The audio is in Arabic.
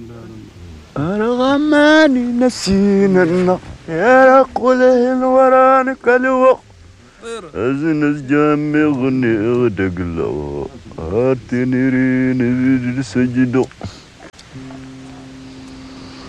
أرغماني نسينا النار يا قوله الورانك الوقت أزنس جامي غني غدق لو هاتني رين سجدو